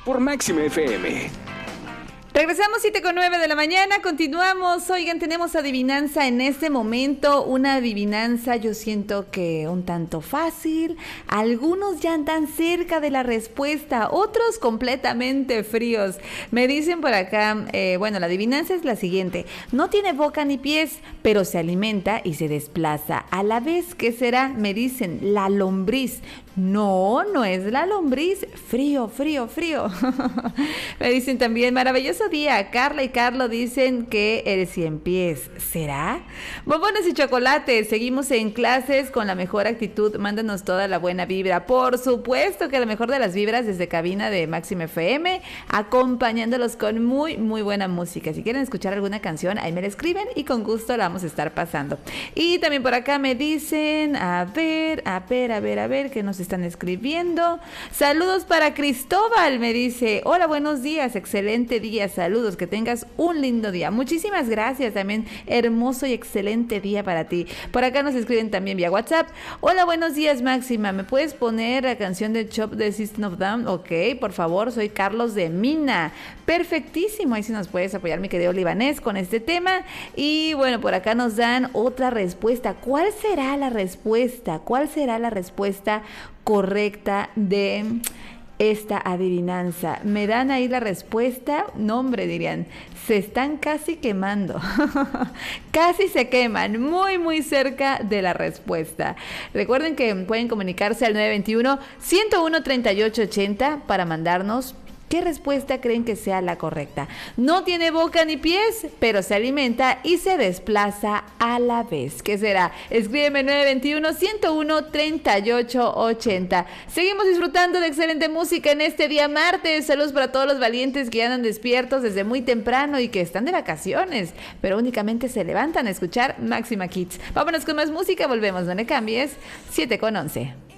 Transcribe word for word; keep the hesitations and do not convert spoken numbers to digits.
por Máxima F M. Regresamos siete con nueve de la mañana, continuamos. Oigan, tenemos adivinanza en este momento, una adivinanza yo siento que un tanto fácil. Algunos ya andan cerca de la respuesta, otros completamente fríos. Me dicen por acá, eh, bueno, la adivinanza es la siguiente. No tiene boca ni pies, pero se alimenta y se desplaza. A la vez, ¿qué será? Me dicen, la lombriz. No, no es la lombriz. Frío, frío, frío. Me dicen también, maravilloso día. Carla y Carlos dicen que eres cien pies. ¿Será? Bombones y chocolates. Seguimos en clases con la mejor actitud. Mándanos toda la buena vibra. Por supuesto que la mejor de las vibras desde cabina de Máxima F M, acompañándolos con muy, muy buena música. Si quieren escuchar alguna canción, ahí me la escriben y con gusto la vamos a estar pasando. Y también por acá me dicen, a ver, a ver, a ver, a ver, que nos están escribiendo. Saludos para Cristóbal, me dice, hola, buenos días, excelente día, saludos, que tengas un lindo día. Muchísimas gracias, también hermoso y excelente día para ti. Por acá nos escriben también vía WhatsApp. Hola, buenos días, Máxima, ¿me puedes poner la canción de Chop de System of Down? Ok, por favor, soy Carlos de Mina. Perfectísimo, ahí sí nos puedes apoyar, mi querido libanés, con este tema. Y bueno, por acá nos dan otra respuesta. ¿Cuál será la respuesta? ¿Cuál será la respuesta correcta de esta adivinanza? Me dan ahí la respuesta. No, hombre, dirían, se están casi quemando. Casi se queman, muy muy cerca de la respuesta. Recuerden que pueden comunicarse al nueve dos uno, uno uno, tres ocho ocho cero para mandarnos ¿qué respuesta creen que sea la correcta? No tiene boca ni pies, pero se alimenta y se desplaza a la vez. ¿Qué será? Escríbeme nueve dos uno, uno uno uno, tres ocho ocho cero. Seguimos disfrutando de excelente música en este día martes. Saludos para todos los valientes que andan despiertos desde muy temprano y que están de vacaciones, pero únicamente se levantan a escuchar Máxima Kids. Vámonos con más música, volvemos, no le cambies. siete con once.